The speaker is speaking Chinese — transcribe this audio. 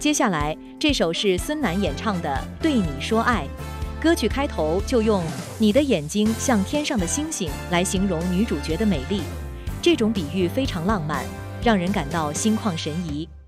接下来这首是孙楠演唱的《对你说爱》，歌曲开头就用“你的眼睛像天上的星星”来形容女主角的美丽，这种比喻非常浪漫，让人感到心旷神怡。